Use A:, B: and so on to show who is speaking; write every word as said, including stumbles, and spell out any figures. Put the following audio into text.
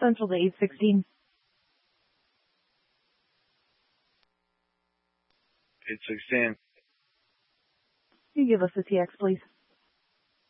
A: Central to eight sixteen.
B: eight sixteen.
A: Can you give us the T X, please?